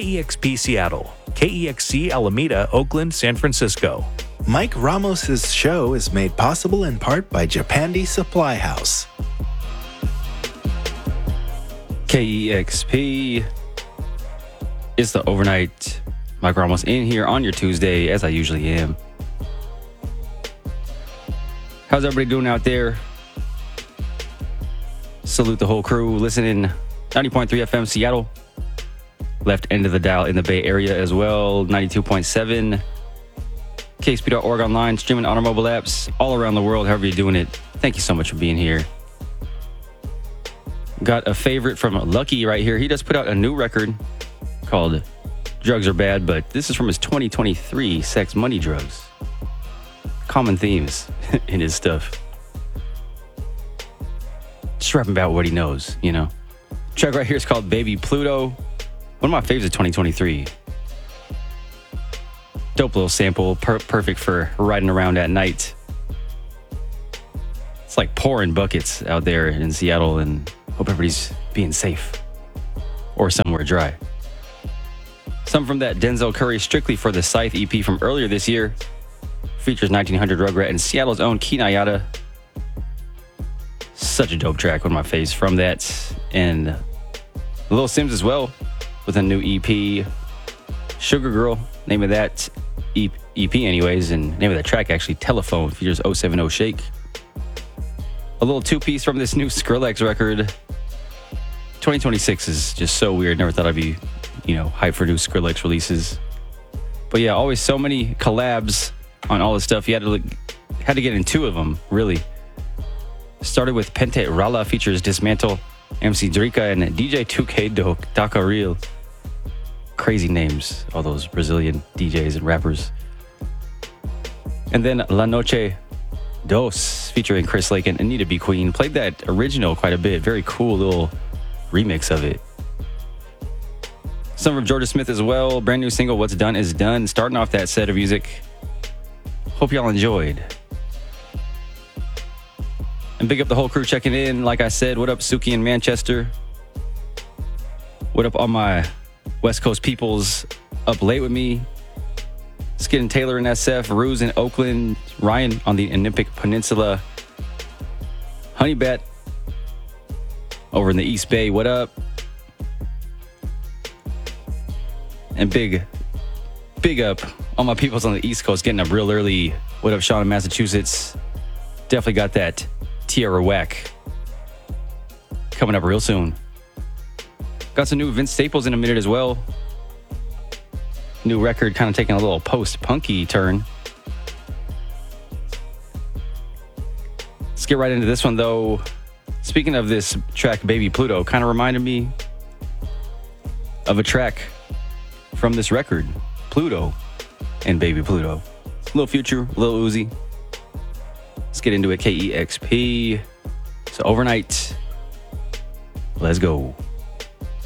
KEXP Seattle, KEXC Alameda, Oakland, San Francisco. Mike Ramos's show is made possible in part by Japandi Supply House. KEXP is the overnight. Mike Ramos in here on your Tuesday, as I usually am. How's everybody doing out there? Salute the whole crew listening. 90.3 FM Seattle. Left end of the dial in the Bay Area as well. 92.7. KSP.org online, streaming on our mobile apps all around the world, however you're doing it. Thank you so much for being here. Got a favorite from Lucky right here. He just put out a new record called Drugs Are Bad, but this is from his 2023 Sex, Money, Drugs. Common themes in his stuff. Just rapping about what he knows, you know. Track right here is called Baby Pluto. One of my favorites of 2023. Dope little sample, perfect for riding around at night. It's like pouring buckets out there in Seattle, and hope everybody's being safe or somewhere dry. Some from that Denzel Curry Strictly for the Scythe EP from earlier this year. Features 1900 Rugrat and Seattle's own Kinayata. Such a dope track, one of my faves from that. And Lil Sims as well with a new EP. Sugar Girl, name of that EP anyways, and name of that track actually, Telephone, features 070 Shake. A little two-piece from this new Skrillex record. 2026 is just so weird. Never thought I'd be, hyped for new Skrillex releases. But yeah, always so many collabs on all this stuff. You had to get in two of them, really. Started with Pente Rala features Dismantle, MC Drika, and DJ 2K Daka Real. Crazy names, all those Brazilian DJs and rappers. And then La Noche Dos featuring Chris Lake and Anita B. Queen. Played that original quite a bit. Very cool little remix of it. Some from Jorja Smith as well. Brand new single, What's Done Is Done. Starting off that set of music. Hope y'all enjoyed. And big up the whole crew checking in. Like I said, what up, Suki in Manchester? What up, all my West Coast peoples up late with me? Skid and Taylor in SF, Ruse in Oakland, Ryan on the Olympic Peninsula, Honeybat over in the East Bay, what up? And big up all my peoples on the East Coast getting up real early. What up, Sean in Massachusetts? Definitely got that Tierra Whack coming up real soon. Got some new Vince Staples in a minute as well. New record kind of taking a little post-punky turn. Let's get right into this one though. Speaking of this track, Baby Pluto, kind of reminded me of a track from this record, Pluto and Baby Pluto. Lil Future, Lil Uzi. Let's get into it, KEXP. So overnight, let's go.